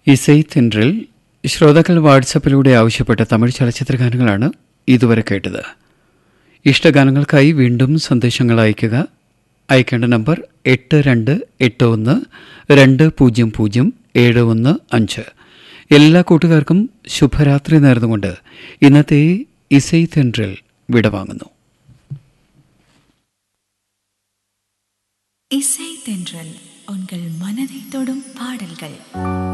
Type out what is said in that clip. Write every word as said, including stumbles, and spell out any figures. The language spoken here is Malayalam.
ഇസൈ തെൻട്രൽ ശ്രോതാക്കൾ വാട്സപ്പിലൂടെ ആവശ്യപ്പെട്ട തമിഴ് ചലച്ചിത്ര ഗാനങ്ങളാണ് ഇതുവരെ കേട്ടത്. ഇഷ്ടഗാനങ്ങൾക്കായി വീണ്ടും സന്ദേശങ്ങൾ അയയ്ക്കുക. അയക്കേണ്ട നമ്പർ എട്ട് രണ്ട് എട്ട് ഒന്ന് രണ്ട് പൂജ്യം പൂജ്യം ഏഴ് ഒന്ന് അഞ്ച്. എല്ലാ കൂട്ടുകാർക്കും ശുഭരാത്രി നേർന്നുകൊണ്ട് ഇന്നത്തെ ഇസൈ തെൻട്രൽ വിടവാങ്ങുന്നു. இசை தென்றல் உங்கள் மனதை தொடும் பாடல்கள்.